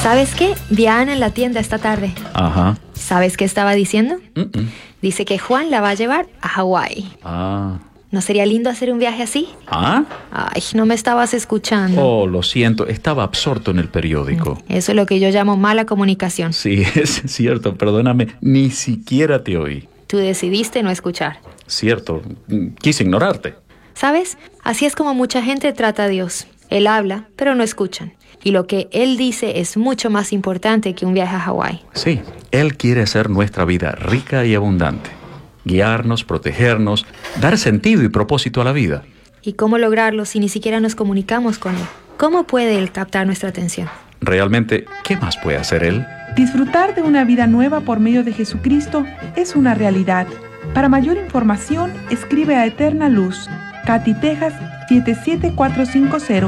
¿Sabes qué? Vi a Ana en la tienda esta tarde. Ajá. ¿Sabes qué estaba diciendo? Mm-mm. Dice que Juan la va a llevar a Hawái. Ah. ¿No sería lindo hacer un viaje así? ¿Ah? Ay, no me estabas escuchando. Oh, lo siento, estaba absorto en el periódico. Eso es lo que yo llamo mala comunicación. Sí, es cierto, perdóname, ni siquiera te oí. Tú decidiste no escuchar. Cierto, quise ignorarte. ¿Sabes? Así es como mucha gente trata a Dios. Él habla, pero no escuchan. Y lo que Él dice es mucho más importante que un viaje a Hawái. Sí, Él quiere hacer nuestra vida rica y abundante. Guiarnos, protegernos, dar sentido y propósito a la vida. ¿Y cómo lograrlo si ni siquiera nos comunicamos con Él? ¿Cómo puede Él captar nuestra atención? Realmente, ¿qué más puede hacer Él? Disfrutar de una vida nueva por medio de Jesucristo es una realidad. Para mayor información, escribe a Eterna Luz, Katy, Texas 77450